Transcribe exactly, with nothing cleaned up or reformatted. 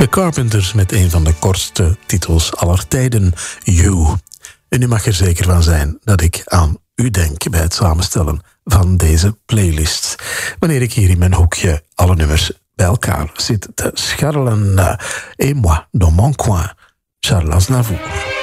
The Carpenters met een van de kortste titels aller tijden, You. En u mag er zeker van zijn dat ik aan u denk bij het samenstellen van deze playlist. Wanneer ik hier in mijn hoekje alle nummers bij elkaar zit te scharrelen. Et moi, dans mon coin, Charles Aznavour.